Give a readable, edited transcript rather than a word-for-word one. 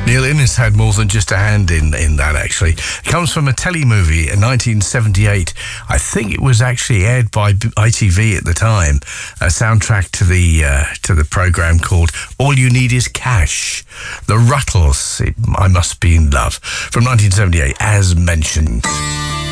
Neil Innes had more than just a hand in that, actually. It comes from a telly movie in 1978. I think it was actually aired by ITV at the time, a soundtrack to the programme called All You Need Is Cash. The Ruttles, I Must Be in Love, from 1978, as mentioned.